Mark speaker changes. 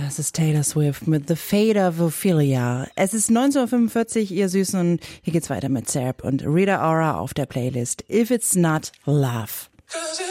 Speaker 1: Das ist Taylor Swift mit The Fate of Ophelia. Es ist 19:45 Uhr, ihr Süßen, und hier geht's weiter mit Serb und Rita Ora auf der Playlist If It's Not Love.